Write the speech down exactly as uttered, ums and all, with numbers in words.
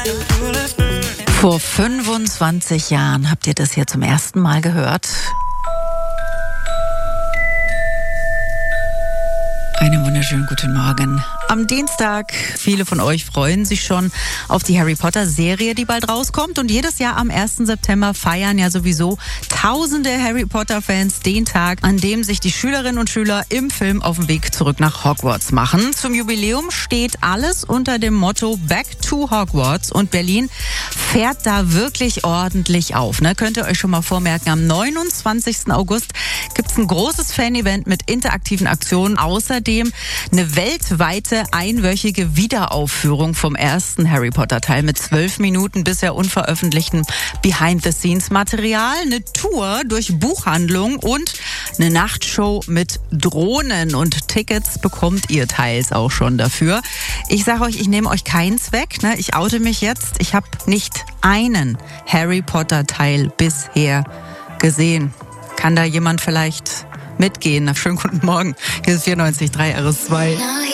Vor fünfundzwanzig Jahren habt ihr das hier zum ersten Mal gehört. Einen wunderschönen guten Morgen. Am Dienstag, viele von euch freuen sich schon auf die Harry Potter Serie, die bald rauskommt. Und jedes Jahr am ersten September feiern ja sowieso tausende Harry Potter Fans den Tag, an dem sich die Schülerinnen und Schüler im Film auf den Weg zurück nach Hogwarts machen. Zum Jubiläum steht alles unter dem Motto Back to Hogwarts. Und Berlin fährt da wirklich ordentlich auf. Ne? Könnt ihr euch schon mal vormerken, am neunundzwanzigsten August gibt's ein großes Fan-Event mit interaktiven Aktionen. Außerdem eine weltweite einwöchige Wiederaufführung vom ersten Harry Potter Teil mit zwölf Minuten bisher unveröffentlichtem Behind-the-Scenes-Material, eine Tour durch Buchhandlungen und eine Nachtshow mit Drohnen. Und Tickets bekommt ihr teils auch schon dafür. Ich sage euch, ich nehme euch keins weg. Ne? Ich oute mich jetzt. Ich habe nicht einen Harry Potter Teil bisher gesehen. Kann da jemand vielleicht mitgehen? Schönen guten Morgen. Hier ist vierundneunzig Komma drei R S zwei.